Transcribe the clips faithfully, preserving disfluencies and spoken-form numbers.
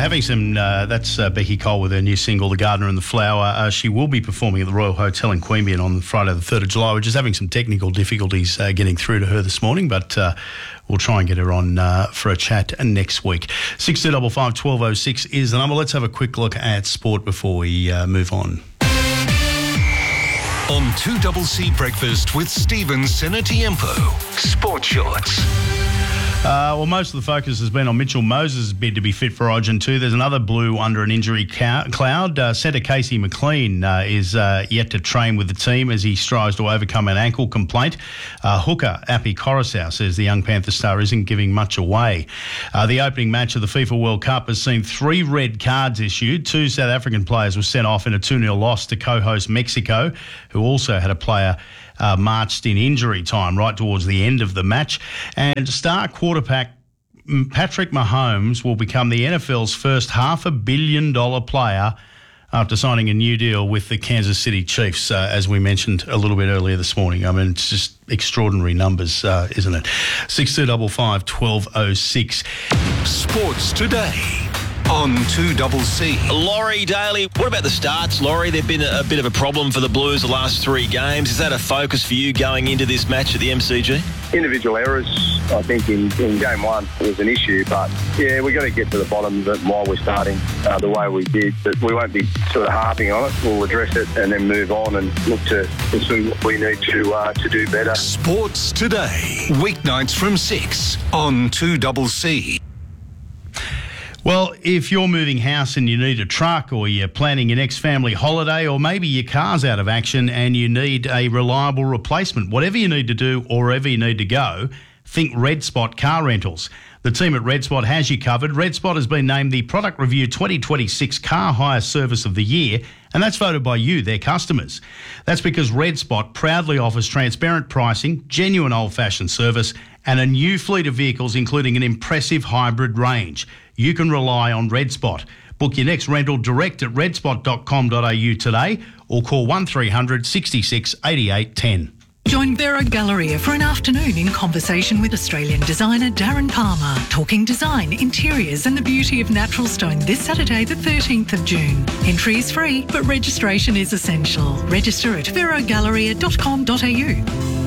having some, uh, that's uh, Becky Cole with her new single, The Gardener and the Flower. Uh, she will be performing at the Royal Hotel in Queanbeyan on Friday the third of July. We're just having some technical difficulties uh, getting through to her this morning, but uh, we'll try and get her on uh, for a chat next week. six two five five, one two oh six is the number. Let's have a quick look at sport before we uh, move on. On two C C Breakfast with Stephen Senatiempo. Sport Shorts. Uh, well, most of the focus has been on Mitchell Moses' bid to be fit for Origin two. There's another blue under an injury cow- cloud. Uh, Centre Casey McLean uh, is uh, yet to train with the team as he strives to overcome an ankle complaint. Uh, hooker Appy Coruscant says the young Panther star isn't giving much away. Uh, the opening match of the FIFA World Cup has seen three red cards issued. Two South African players were sent off in a two nil loss to co-host Mexico, who also had a player Uh, marched in injury time right towards the end of the match. And star quarterback Patrick Mahomes will become the N F L's first half a billion dollar player after signing a new deal with the Kansas City Chiefs, uh, as we mentioned a little bit earlier this morning. I mean, it's just extraordinary numbers, uh, isn't it? six two five five, one two oh six. Sports Today on two C C. Laurie Daly, what about the starts, Laurie? They've been a, a bit of a problem for the Blues the last three games. Is that a focus for you going into this match at the M C G? Individual errors, I think, in, in game one was an issue, but yeah, we've got to get to the bottom of it while we're starting uh, the way we did. But we won't be sort of harping on it. We'll address it and then move on and look to, to see what we need to uh, to do better. Sports Today, weeknights from six on two C C. Well, if you're moving house and you need a truck, or you're planning your next family holiday, or maybe your car's out of action and you need a reliable replacement, whatever you need to do or wherever you need to go, think Red Spot Car Rentals. The team at Red Spot has you covered. Red Spot has been named the Product Review twenty twenty-six Car Hire Service of the Year, and that's voted by you, their customers. That's because Red Spot proudly offers transparent pricing, genuine old-fashioned service, and a new fleet of vehicles, including an impressive hybrid range. You can rely on Red Spot. Book your next rental direct at red spot dot com dot a u today or call one three hundred, sixty-six, eighty-eight, ten. Join Vera Galleria for an afternoon in conversation with Australian designer Darren Palmer, talking design, interiors and the beauty of natural stone this Saturday the thirteenth of June. Entry is free, but registration is essential. Register at vera galleria dot com dot a u.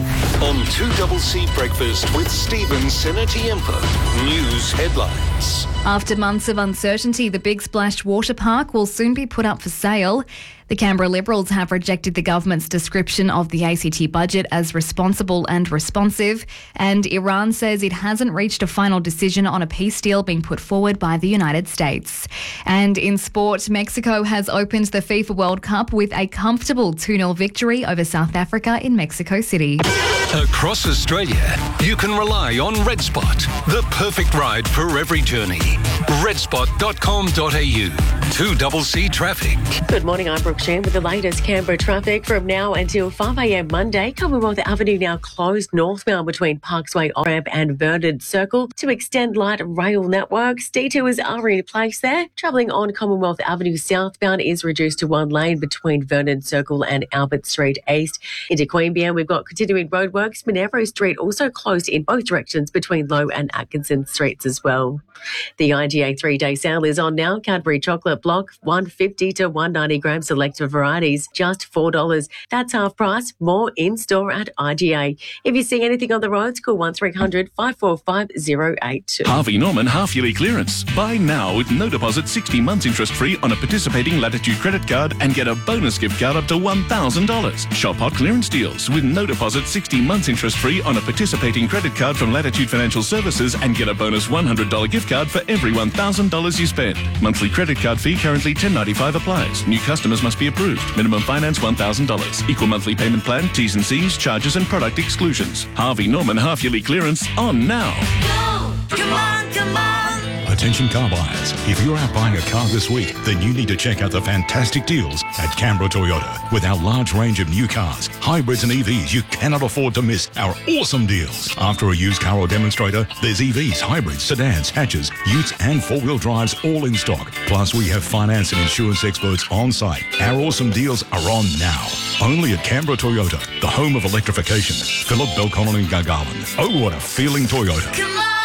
On two C C Breakfast with Stephen Senatiempo. News headlines. After months of uncertainty, the Big Splash Water Park will soon be put up for sale. The Canberra Liberals have rejected the government's description of the A C T budget as responsible and responsive, and Iran says it hasn't reached a final decision on a peace deal being put forward by the United States. And in sport, Mexico has opened the FIFA World Cup with a comfortable two nil victory over South Africa in Mexico City. Across Australia, you can rely on Red Spot, the perfect ride for every journey. red spot dot com dot a u. two C C traffic. Good morning, I'm Brooke Shan with the latest Canberra traffic. From now until five a m Monday, Commonwealth Avenue now closed northbound between Parksway Ramp and Vernon Circle to extend light rail networks. Detours are in place there. Travelling on Commonwealth Avenue southbound is reduced to one lane between Vernon Circle and Albert Street East. Into Queanbeyan, we've got continuing roadworks. Monero Street also closed in both directions between Low and Atkinson Streets as well. The I G A three-day sale is on now. Cadbury chocolate block, one fifty to one ninety gram selected varieties, just four dollars. That's half price. More in-store at I G A. If you see anything on the roads, call one three hundred, five four five, zero eight two. Harvey Norman half-yearly clearance. Buy now with no deposit, sixty months interest-free on a participating Latitude credit card and get a bonus gift card up to one thousand dollars. Shop hot clearance deals with no deposit, sixty months interest-free on a participating credit card from Latitude Financial Services and get a bonus one hundred dollars gift card for every one thousand dollars you spend. Monthly credit card fee currently ten ninety-five applies. New customers must be approved. Minimum finance one thousand dollars. Equal monthly payment plan, T's and C's, charges and product exclusions. Harvey Norman half-yearly clearance on now. Go! Come on, come on! Attention car buyers, if you're out buying a car this week, then you need to check out the fantastic deals at Canberra Toyota. With our large range of new cars, hybrids and E Vs, you cannot afford to miss our awesome deals. After a used car or demonstrator, there's E Vs, hybrids, sedans, hatches, utes and four-wheel drives all in stock. Plus, we have finance and insurance experts on site. Our awesome deals are on now. Only at Canberra Toyota, the home of electrification. Phillip, Belconnen and Gargarland. Oh, what a feeling Toyota. Come on!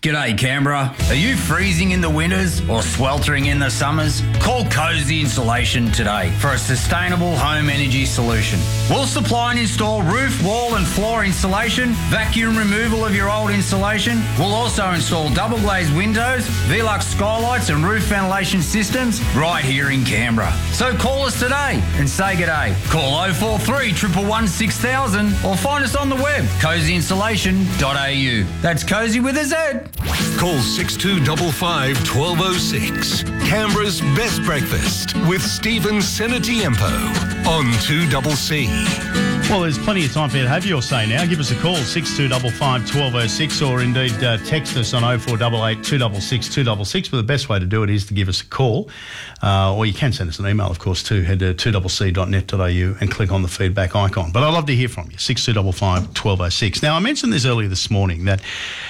G'day Canberra. Are you freezing in the winters or sweltering in the summers? Call Cozy Insulation today for a sustainable home energy solution. We'll supply and install roof, wall and floor insulation, vacuum removal of your old insulation. We'll also install double glazed windows, Velux skylights and roof ventilation systems right here in Canberra. So call us today and say g'day. Call oh four three, one one one, six thousand or find us on the web, cozy insulation dot a u. That's Cozy with a Z. Call six two five five, one two oh six. Canberra's Best Breakfast with Stephen Senatiempo on two C C. Well, there's plenty of time for you to have your say now. Give us a call, six two five five, one two oh six, or indeed uh, text us on oh four eight eight, two six six, two six six. But the best way to do it is to give us a call. Uh, or you can send us an email, of course, too. Head to two c c dot net dot a u and click on the feedback icon. But I'd love to hear from you, six two five five, one two oh six. Now, I mentioned this earlier this morning that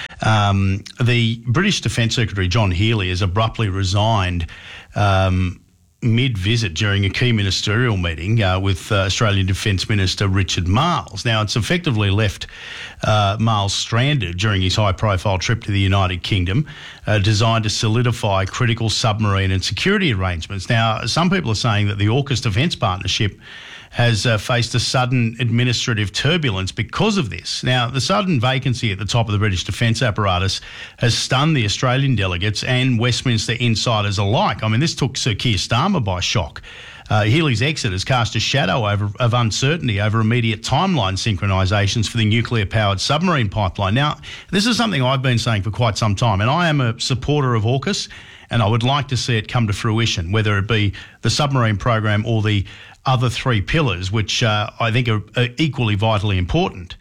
um, the British Defence Secretary, John Healey, has abruptly resigned um, mid-visit during a key ministerial meeting uh, with uh, Australian Defence Minister Richard Marles. Now, it's effectively left uh, Marles stranded during his high-profile trip to the United Kingdom, uh, designed to solidify critical submarine and security arrangements. Now, some people are saying that the AUKUS Defence Partnership has uh, faced a sudden administrative turbulence because of this. Now, the sudden vacancy at the top of the British defence apparatus has stunned the Australian delegates and Westminster insiders alike. I mean, this took Sir Keir Starmer by shock. Uh, Healey's exit has cast a shadow over, of uncertainty over immediate timeline synchronisations for the nuclear-powered submarine pipeline. Now, this is something I've been saying for quite some time, and I am a supporter of AUKUS, and I would like to see it come to fruition, whether it be the submarine program or the other three pillars, which uh, I think are, are equally vitally important.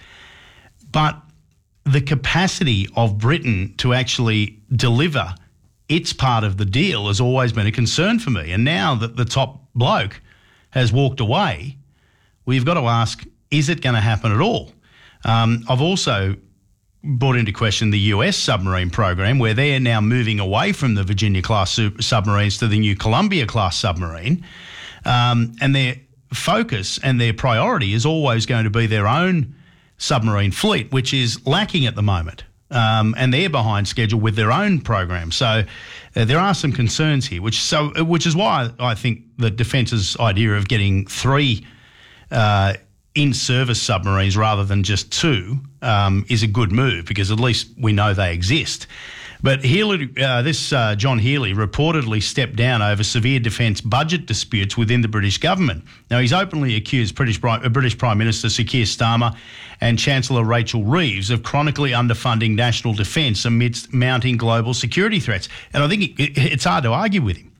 But the capacity of Britain to actually deliver its part of the deal has always been a concern for me. And now that the top bloke has walked away, we've got to ask, is it going to happen at all? Um, I've also brought into question the U S submarine program, where they're now moving away from the Virginia-class submarines to the new Columbia-class submarine. Um, and their focus and their priority is always going to be their own submarine fleet, which is lacking at the moment. Um, and they're behind schedule with their own program. So uh, there are some concerns here, which so which is why I think the Defence's idea of getting three uh, in-service submarines rather than just two um, is a good move, because at least we know they exist. But Healey, uh, this uh, John Healey reportedly stepped down over severe defence budget disputes within the British government. Now, he's openly accused British, uh, British Prime Minister Sir Keir Starmer and Chancellor Rachel Reeves of chronically underfunding national defence amidst mounting global security threats. And I think it, it, it's hard to argue with him.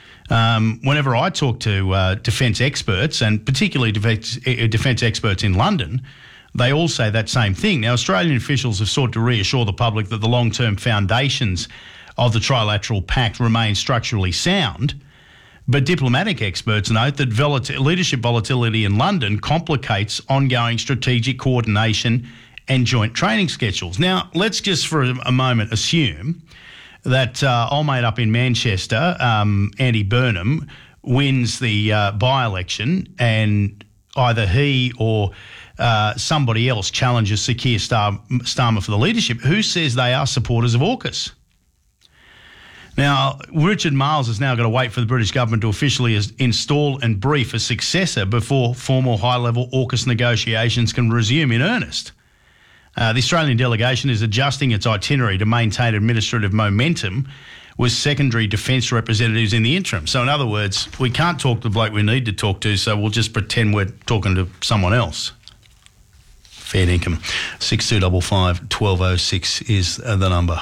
Um, whenever I talk to uh, defence experts, and particularly defence, uh, defence experts in London, they all say that same thing. Now, Australian officials have sought to reassure the public that the long-term foundations of the trilateral pact remain structurally sound, but diplomatic experts note that volat- leadership volatility in London complicates ongoing strategic coordination and joint training schedules. Now, let's just for a moment assume that uh, old mate up in Manchester, um, Andy Burnham, wins the uh, by-election, and either he or Uh, somebody else challenges Sir Keir Star- Starmer for the leadership. Who says they are supporters of AUKUS? Now, Richard Marles has now got to wait for the British government to officially as- install and brief a successor before formal high-level AUKUS negotiations can resume in earnest. Uh, the Australian delegation is adjusting its itinerary to maintain administrative momentum with secondary defence representatives in the interim. So in other words, we can't talk to the bloke we need to talk to, so we'll just pretend we're talking to someone else. Fair income. six two five five, one two oh six is uh, the number.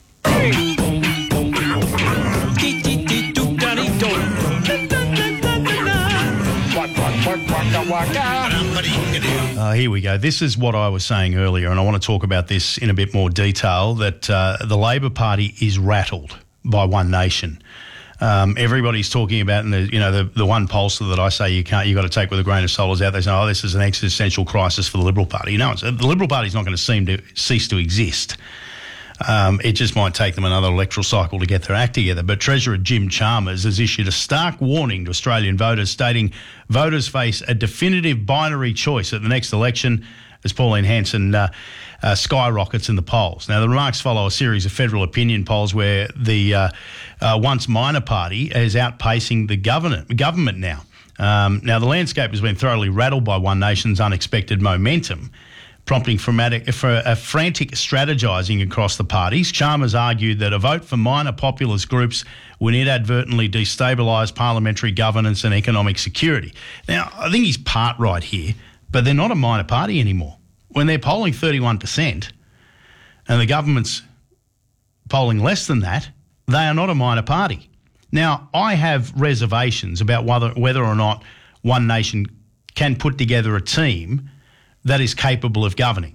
Uh, here we go. This is what I was saying earlier, and I want to talk about this in a bit more detail, that uh, the Labor Party is rattled by One Nation. Um, everybody's talking about, and the, you know, the, the one pollster that I say you can't, you got to take with a grain of salt is out there saying, oh, this is an existential crisis for the Liberal Party. You know, it's, the Liberal Party's not going to seem to cease to exist. Um, it just might take them another electoral cycle to get their act together. But Treasurer Jim Chalmers has issued a stark warning to Australian voters, stating voters face a definitive binary choice at the next election, as Pauline Hanson uh, uh, skyrockets in the polls. Now, the remarks follow a series of federal opinion polls where the uh, uh, once minor party is outpacing the government, government now. Um, now, the landscape has been thoroughly rattled by One Nation's unexpected momentum, prompting for a frantic strategising across the parties. Chalmers argued that a vote for minor populist groups would inadvertently destabilise parliamentary governance and economic security. Now, I think he's part right here, but they're not a minor party anymore. When they're polling thirty-one percent and the government's polling less than that, they are not a minor party. Now, I have reservations about whether, whether or not One Nation can put together a team that is capable of governing.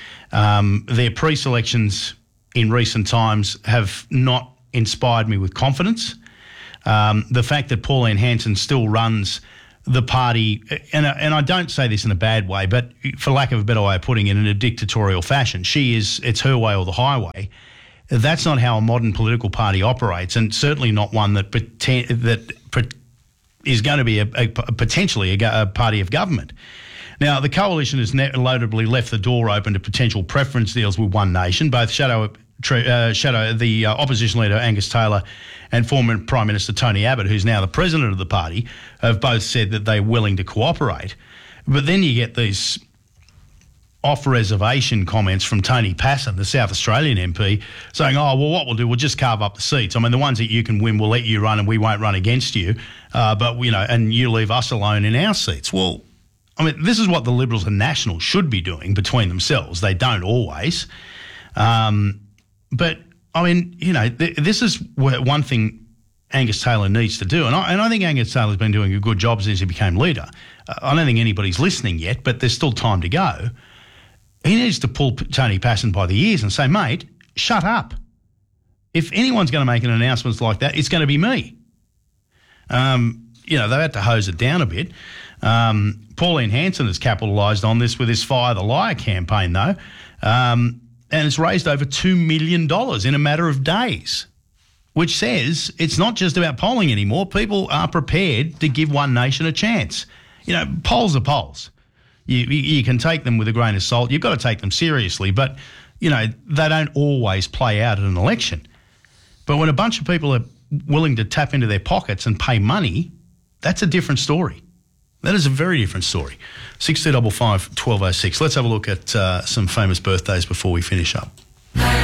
Um, their pre-selections in recent times have not inspired me with confidence. Um, the fact that Pauline Hanson still runs the party, and, and I don't say this in a bad way, but for lack of a better way of putting it, in a dictatorial fashion, she is, it's her way or the highway. That's not how a modern political party operates, and certainly not one that pretend, that is going to be a, a, potentially a, a party of government. Now, the coalition has notably left the door open to potential preference deals with One Nation. Both Shadow, uh, Shadow the uh, opposition leader Angus Taylor and former Prime Minister Tony Abbott, who's now the president of the party, have both said that they're willing to cooperate. But then you get these off-reservation comments from Tony Passon, the South Australian M P, saying, oh, well, what we'll do, we'll just carve up the seats. I mean, the ones that you can win, we'll let you run and we won't run against you, uh, but, you know, and you leave us alone in our seats. Well, I mean, this is what the Liberals and Nationals should be doing between themselves. They don't always. Um, but, I mean, you know, th- this is one thing Angus Taylor needs to do. And I, and I think Angus Taylor's been doing a good job since he became leader. Uh, I don't think anybody's listening yet, but there's still time to go. He needs to pull Tony Passon by the ears and say, mate, shut up. If anyone's going to make an announcement like that, it's going to be me. Um, you know, they've had to hose it down a bit. Um, Pauline Hanson has capitalised on this with his Fire the Liar campaign, though, um, and it's raised over two million dollars in a matter of days, which says it's not just about polling anymore. People are prepared to give One Nation a chance. You know, polls are polls. You, you can take them with a grain of salt. You've got to take them seriously, but, you know, they don't always play out at an election. But when a bunch of people are willing to tap into their pockets and pay money, that's a different story. That is a very different story. six two five five, one two oh six. Let's have a look at uh, some famous birthdays before we finish up.